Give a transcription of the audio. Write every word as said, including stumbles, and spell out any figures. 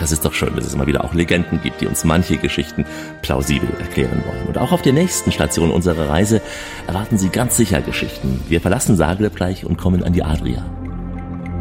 Das ist doch schön, dass es immer wieder auch Legenden gibt, die uns manche Geschichten plausibel erklären wollen. Und auch auf der nächsten Station unserer Reise erwarten Sie ganz sicher Geschichten. Wir verlassen Zagreb gleich und kommen an die Adria.